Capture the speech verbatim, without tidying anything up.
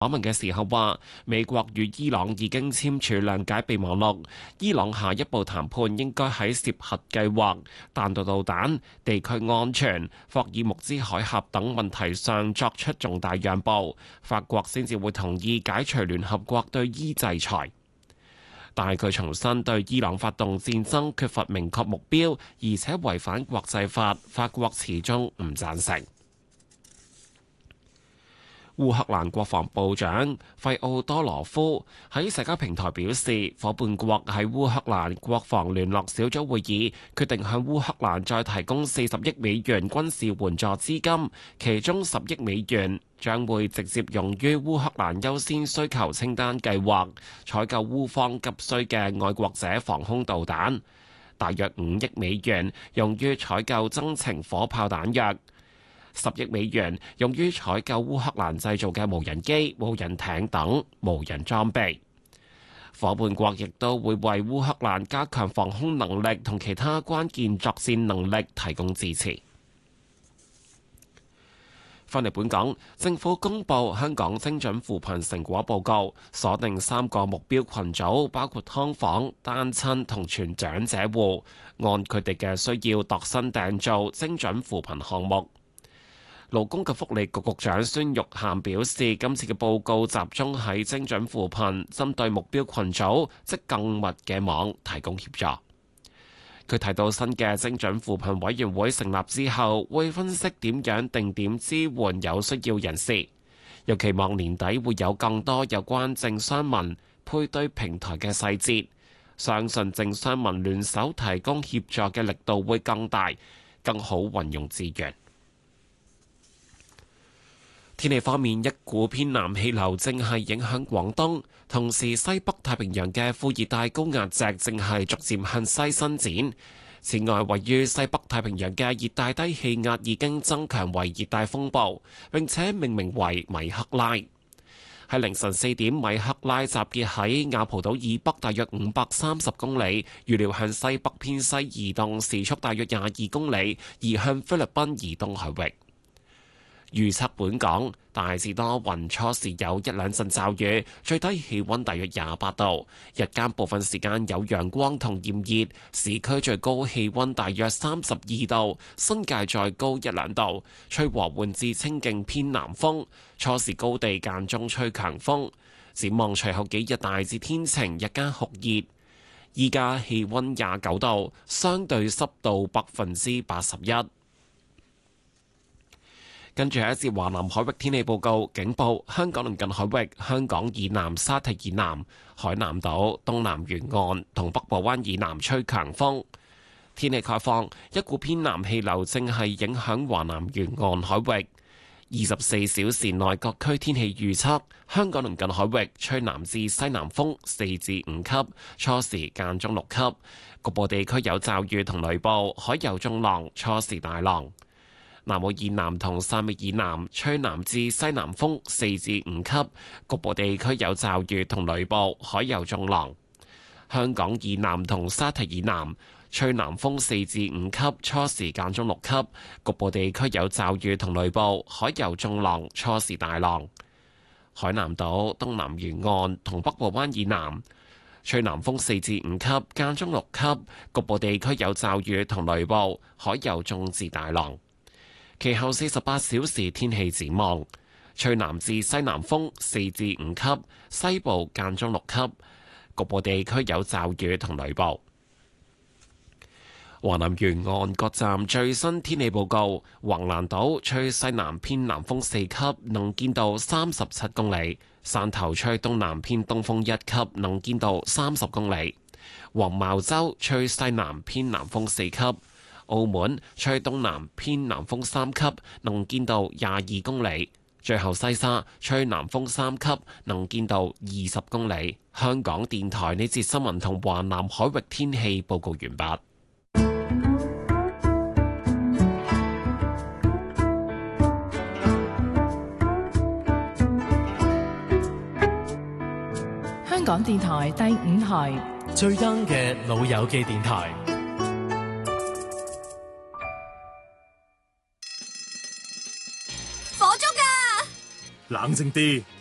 訪問嘅時候話，美國與伊朗已經簽署諒解備忘錄，伊朗下一步談判應該喺涉核計劃、彈道導彈、地區安全、霍爾木茲海峽等問題上作出重大讓步，法國先至會同意解除聯合國對伊制裁。但係佢重申對伊朗發動戰爭缺乏明確目標，而且違反國際法，法國始終唔贊成。烏克蘭國防部長費奧多羅夫喺社交平台表示，夥伴國喺烏克蘭國防聯絡小組會議決定向烏克蘭再提供四十億美元軍事援助資金，其中十億美元將會直接用於烏克蘭優先需求清單計劃，採購烏方急需嘅愛國者防空導彈，大約五億美元用於採購增程火炮彈藥。十億美元用於採購烏克蘭製造嘅無人機、無人艇等無人裝備。夥伴國亦都會為烏克蘭加強防空能力同其他關鍵作戰能力提供支持。返嚟本港，政府公布香港精準扶貧成果報告，鎖定三個目標群組，包括劏房、單親同全長者戶，按佢哋嘅需要度身訂造精準扶貧項目。勞工及福利局局長孫玉菡表示，今次嘅報告集中喺精準扶貧，針對目標群組，即更密嘅網提供協助。佢提到新嘅精準扶貧委員會成立之後，會分析點樣定點支援有需要人士，又期望年底會有更多有關政商民配對平台嘅細節，相信政商民聯手提供協助嘅力度會更大，更好運用資源。天氣方面，一股偏南氣流正係影響廣東，同時西北太平洋嘅副熱帶高壓脊正係逐漸向西伸展。此外，位於西北太平洋嘅熱帶低氣壓已經增強為熱帶風暴，並且命名為米克拉。喺凌晨四點，米克拉集結喺亞蒲島以北大約五百三十公里，預料向西北偏西移動，時速大約廿二公里，移向菲律賓以東海域。預測本港大致多雲，初時有一兩陣驟雨，最低氣溫大約廿八度，日間部分時間有陽光同炎熱，市區最高氣溫大約三十二度，新界再高一兩度，吹和緩至清勁偏南風，初時高地間中吹強風。展望隨後幾日大致天晴，日間酷熱，依家氣溫廿九度，相對濕度百分之八十一。跟住係一節華南海域天氣報告，警報香港鄰近海域、香港以南沙堤以南、海南島東南沿岸同北部灣以南吹強風。天氣概況，一股偏南氣流正係影響華南沿岸海域。二十四小時內各區天氣預測，香港鄰近海域吹南至西南風四至五級，初時間中六級，局部地區有驟雨同雷暴，海有中浪，初時大浪。南澳以南同汕尾以南吹南至西南風四至五級，局部地區有驟雨同雷暴，海有中浪。香港以南同沙堤以南吹南風四至五級，初時間中六級，局部地區有驟雨同雷暴，海有中浪，初時大浪。海南島東南沿岸同北部灣以南吹南風四至五級，間中六級，局部地區有驟雨同雷暴，海有中至大浪。其後四十八小時天氣展望，吹南至西南風四至五級，西部間中六級，局部地區有驟雨同雷暴。華南沿岸各站最新天氣報告：橫瀾島吹西南偏南風四級，能見度三十七公里；汕頭吹東南偏東風一級，能見度三十公里；黃茅洲吹西南偏南風四級。澳門吹東南偏南風三級，能見度廿二公里；最後西沙吹南風三級，能見度二十公里。香港電台呢節新聞同華南海域天氣報告完畢。 香港電台第五台最 young 嘅老友記電台。 火燭啊！ 冷靜啲，